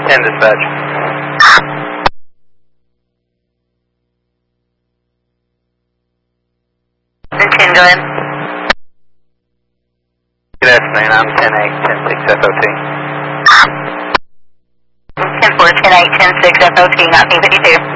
10 dispatch. 10, go ahead. Good afternoon, I'm 10-8, 10-6 FOT. 10-4, 10-8, 10-6 FOT, 1952.